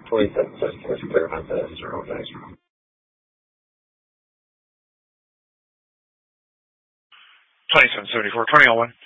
2774 is clear on the 0 dice room. 2774, turning on 1.